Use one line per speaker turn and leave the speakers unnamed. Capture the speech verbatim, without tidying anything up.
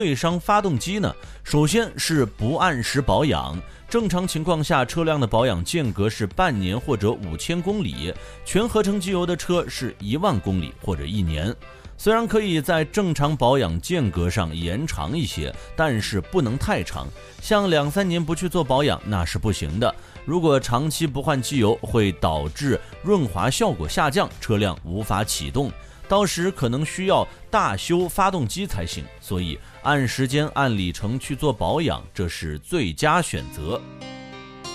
对伤发动机呢？首先是不按时保养。正常情况下，车辆的保养间隔是半年或者五千公里，全合成机油的车是一万公里或者一年。虽然可以在正常保养间隔上延长一些，但是不能太长，像两三年不去做保养那是不行的。如果长期不换机油，会导致润滑效果下降，车辆无法启动，到时可能需要大修发动机才行。所以按时间按里程去做保养，这是最佳选择。